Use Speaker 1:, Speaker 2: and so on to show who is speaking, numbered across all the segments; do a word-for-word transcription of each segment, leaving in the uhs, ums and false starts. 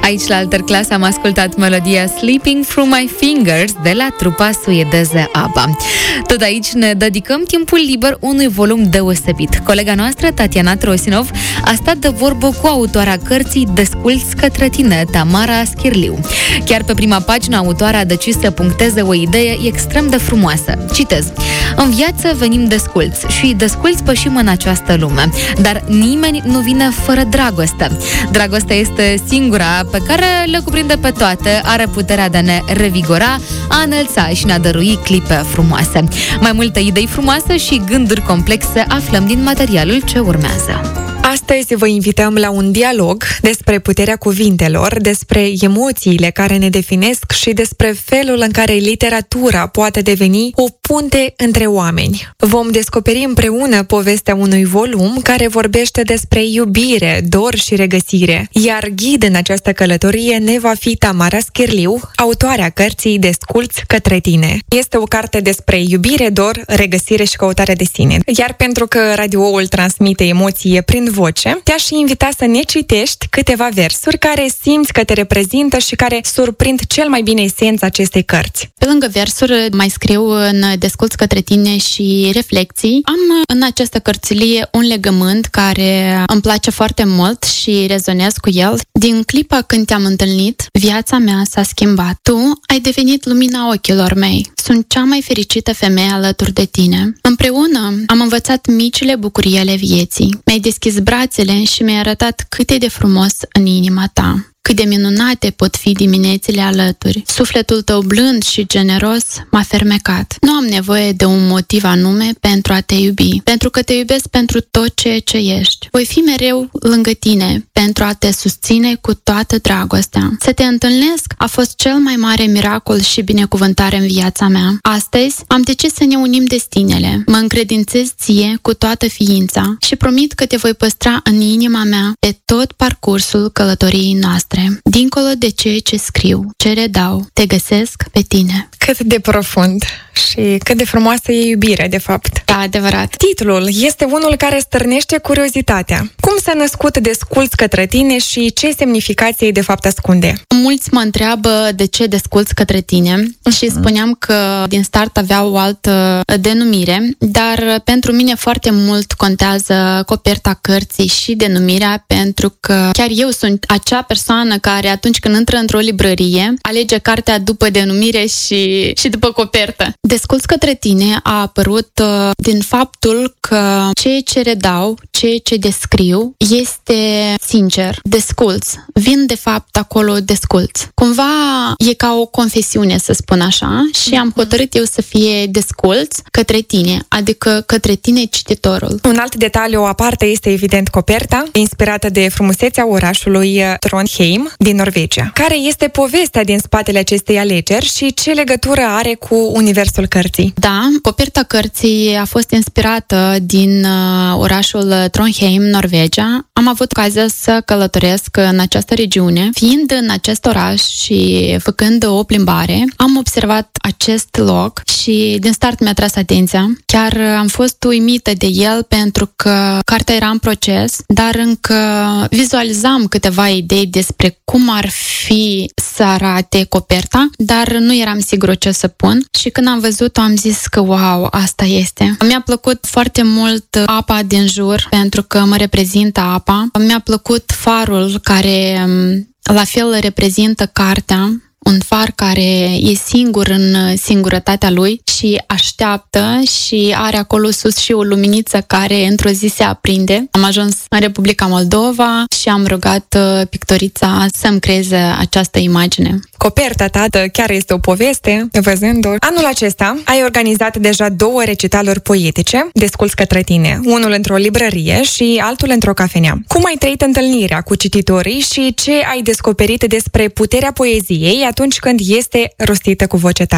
Speaker 1: Aici la Alter Class am ascultat melodia Sleeping Through My Fingers de la trupa suedeză ABBA. Tot aici ne dedicăm timpul liber unui volum deosebit. Colega noastră, Tatiana Trosinov, a stat de vorbă cu autoarea cărții Desculți către tine, Tamara Schirliu. Chiar pe prima pagină, autoarea a decis să puncteze o idee extrem de frumoasă. Citez: în viață venim desculți și desculți pășim în această lume, dar nimeni nu vine fără dragoste. Dragostea este singura pe care le cuprinde pe toate, are puterea de a ne revigora, a înălța și ne-a dărui clipe frumoase. Mai multe idei frumoase și gânduri complexe aflăm din materialul ce urmează.
Speaker 2: Astăzi vă invităm la un dialog despre puterea cuvintelor, despre emoțiile care ne definesc și despre felul în care literatura poate deveni o punte între oameni. Vom descoperi împreună povestea unui volum care vorbește despre iubire, dor și regăsire, iar ghid în această călătorie ne va fi Tamara Schirliu, autoarea cărții Desculți către tine. Este o carte despre iubire, dor, regăsire și căutare de sine. Iar pentru că radioul transmite emoție prin voce, te-aș invita să ne citești câteva versuri care simți că te reprezintă și care surprind cel mai bine esența acestei cărți.
Speaker 3: Pe lângă versuri, mai scriu în Desculți către tine și reflexii. Am în această cărțilie un legământ care îmi place foarte mult și rezonez cu el. Din clipa când te-am întâlnit, viața mea s-a schimbat. Tu ai devenit lumina ochilor mei. Sunt cea mai fericită femeie alături de tine. Împreună am învățat micile bucurii ale vieții. Mi-ai deschis brațele și mi-ai arătat cât e de frumos în inima ta. Cât de minunate pot fi diminețile alături. Sufletul tău blând și generos m-a fermecat. Nu am nevoie de un motiv anume pentru a te iubi, pentru că te iubesc pentru tot ceea ce ești. Voi fi mereu lângă tine pentru a te susține cu toată dragostea. Să te întâlnesc a fost cel mai mare miracol și binecuvântare în viața mea. Astăzi am decis să ne unim destinele. Mă încredințez ție cu toată ființa și promit că te voi păstra în inima mea pe tot parcursul călătoriei noastre. Dincolo de ceea ce scriu, ce redau, te găsesc pe tine.
Speaker 2: Cât de profund și cât de frumoasă e iubirea, de fapt.
Speaker 3: Da, adevărat.
Speaker 2: Titlul este unul care stârnește curiozitatea. Cum s-a născut Desculți către tine și ce semnificație de fapt ascunde?
Speaker 3: Mulți mă întreabă de ce Desculți către tine uh-huh. și spuneam că din start avea o altă denumire, dar pentru mine foarte mult contează coperta cărții și denumirea, pentru că chiar eu sunt acea persoană care atunci când intră într-o librărie alege cartea după denumire și, și după copertă. Desculți către tine a apărut uh, din faptul că ceea ce redau, ceea ce descriu este sincer, desculți. Vin de fapt acolo desculți. Cumva e ca o confesiune, să spun așa, și am hotărât eu să fie desculți către tine, adică către tine cititorul.
Speaker 2: Un alt detaliu aparte este evident coperta, inspirată de frumusețea orașului Trondheim din Norvegia. Care este povestea din spatele acestei alegeri și ce legătură are cu universul cărții?
Speaker 3: Da, coperta cărții a fost inspirată din uh, orașul Trondheim, Norvegia. Am avut ocazia să călătoresc în această regiune. Fiind în acest oraș și făcând o plimbare, am observat acest loc și din start mi-a tras atenția. Chiar am fost uimită de el pentru că cartea era în proces, dar încă vizualizam câteva idei despre cum ar fi să arate coperta, dar nu eram sigură ce să pun și când am văzut-o am zis că wow, asta este. Mi-a plăcut foarte mult apa din jur pentru că mă reprezintă apa. Mi-a plăcut farul care la fel reprezintă cartea. Un far care e singur în singurătatea lui și așteaptă și are acolo sus și o luminiță care într-o zi se aprinde. Am ajuns în Republica Moldova și am rugat pictorița să-mi creeze această imagine.
Speaker 2: Coperta ta chiar este o poveste, văzând-o. Anul acesta ai organizat deja două recitaluri poetice, Desculți către tine, unul într-o librărie și altul într-o cafenea. Cum ai trăit întâlnirea cu cititorii și ce ai descoperit despre puterea poeziei atunci când este rostită cu voce tare?
Speaker 3: Mi-a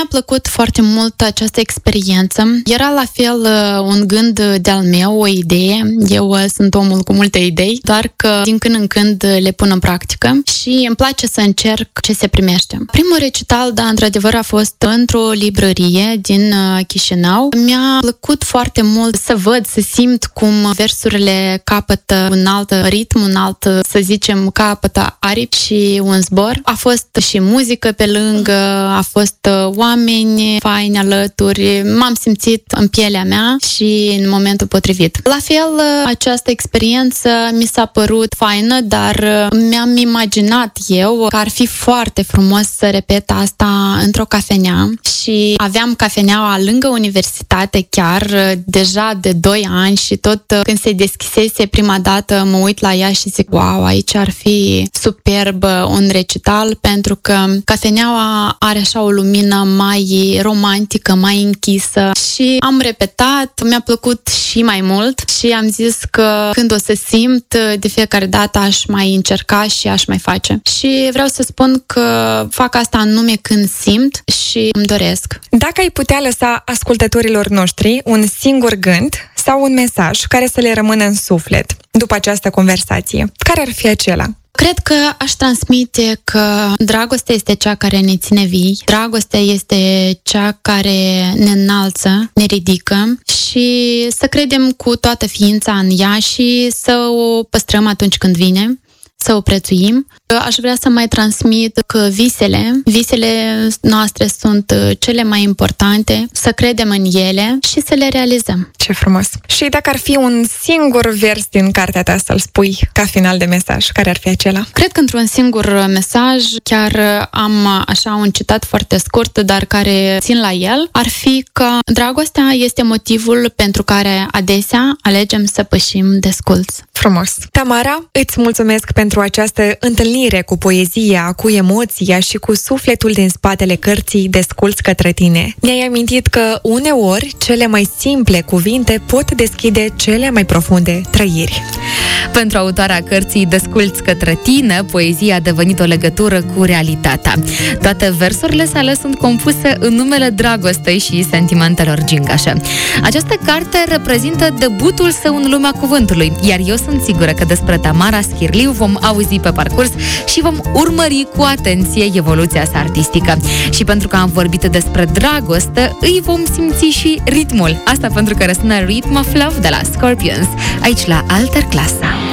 Speaker 3: Mi-a plăcut foarte mult această experiență. Era la fel un gând de-al meu, o idee. Eu sunt omul cu multe idei, doar că din când în când le pun în practică și îmi place să încerc ce se primește. Primul recital, da, într-adevăr, a fost într-o librărie din Chișinău. Mi-a plăcut foarte mult să văd, să simt cum versurile capătă un alt ritm, un alt, să zicem, capătă aripi și un zbor. A fost și muzică pe lângă, a fost oameni faini alături. M-am simțit în pielea mea și în momentul potrivit. La fel, această experiență mi s-a părut faină, dar mi-am imaginat eu că ar fi foarte frumos să repet asta într-o cafenea și aveam cafeneaua lângă universitate chiar deja de doi ani și tot când se deschisese prima dată mă uit la ea și zic, wow, aici ar fi superb un recital, pentru că cafeneaua are așa o lumină mai romantică, mai închisă și am repetat, mi-a plăcut și mai mult și am zis că când o să simt, de fiecare dată aș mai încerca și aș mai face. Și vreau să spun că fac asta anume când simt și îmi doresc.
Speaker 2: Dacă ai putea lăsa ascultătorilor noștri un singur gând sau un mesaj care să le rămână în suflet după această conversație, care ar fi acela?
Speaker 3: Cred că aș transmite că dragostea este cea care ne ține vii, dragostea este cea care ne înalță, ne ridică și să credem cu toată ființa în ea și să o păstrăm atunci când vine, să o prețuim. Aș vrea să mai transmit că visele, visele noastre sunt cele mai importante, să credem în ele și să le realizăm.
Speaker 2: Ce frumos! Și dacă ar fi un singur vers din cartea ta să-l spui ca final de mesaj, care ar fi acela?
Speaker 3: Cred că într-un singur mesaj, chiar am așa un citat foarte scurt, dar care țin la el, ar fi că dragostea este motivul pentru care adesea alegem să pășim desculți.
Speaker 2: Frumos! Tamara, îți mulțumesc pentru această întâlnire cu poezia, cu emoția și cu sufletul din spatele cărții Desculți către tine. Ne-ai amintit că uneori cele mai simple cuvinte pot deschide cele mai profunde trăiri.
Speaker 1: Pentru autoarea cărții Desculți către tine, poezia a devenit o legătură cu realitatea. Toate versurile sale sunt compuse în numele dragostei și sentimentelor gingașe. Această carte reprezintă debutul său în lumea cuvântului, iar eu sunt sigură că despre Tamara Schirliu vom auzi pe parcurs și vom urmări cu atenție evoluția sa artistică. Și pentru că am vorbit despre dragoste, îi vom simți și ritmul. Asta pentru că răsună Rhythm of Love de la Scorpions, aici la Alter Clasa.